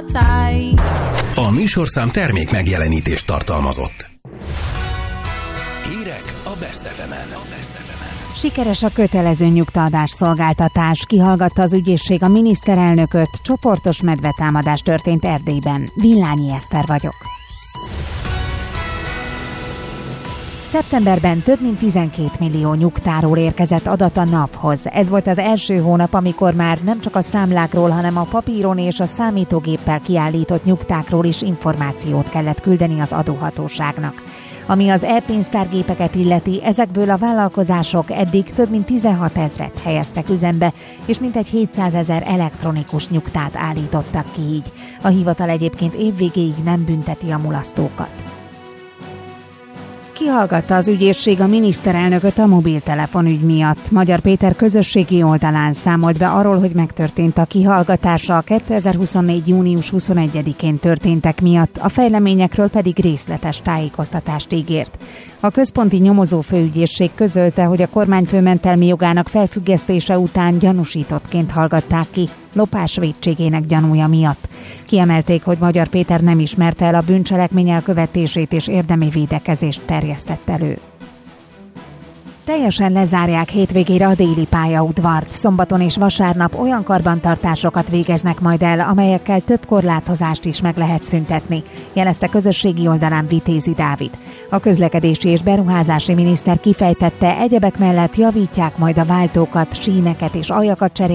tight. A műsorszám termék megjelenítést tartalmazott. Hírek a Best FM-en. Sikeres a kötelező nyugtaadás szolgáltatás. Kihallgatta az ügyészség a miniszterelnököt, csoportos medvetámadás történt Erdélyben. Villányi Eszter vagyok. Szeptemberben több mint 12 millió nyugtáról érkezett adat a NAV-hoz. Ez volt az első hónap, amikor már nem csak a számlákról, hanem a papíron és a számítógéppel kiállított nyugtákról is információt kellett küldeni az adóhatóságnak. Ami az e-pénztárgépeket illeti, ezekből a vállalkozások eddig több mint 16 000 helyeztek üzembe, és mintegy 700 000 elektronikus nyugtát állítottak ki így. A hivatal egyébként évvégéig nem bünteti a mulasztókat. Kihallgatta az ügyészség a miniszterelnököt a mobiltelefonügy miatt. Magyar Péter közösségi oldalán számolt be arról, hogy megtörtént a kihallgatása a 2024. június 21-én történtek miatt, a fejleményekről pedig részletes tájékoztatást ígért. A központi nyomozó főügyészség közölte, hogy a kormányfő mentelmi jogának felfüggesztése után gyanúsítottként hallgatták ki, lopás vétségének gyanúja miatt. Kiemelték, hogy Magyar Péter nem ismerte el a bűncselekmény elkövetését és érdemi védekezést terjesztett elő. Teljesen lezárják hétvégére a déli pályaudvart. Szombaton és vasárnap olyan karbantartásokat végeznek majd el, amelyekkel több korlátozást is meg lehet szüntetni, jelezte közösségi oldalán Vitézi Dávid. A közlekedési és beruházási miniszter kifejtette, egyebek mellett javítják majd a váltókat, síneket és aljakat cserélnek,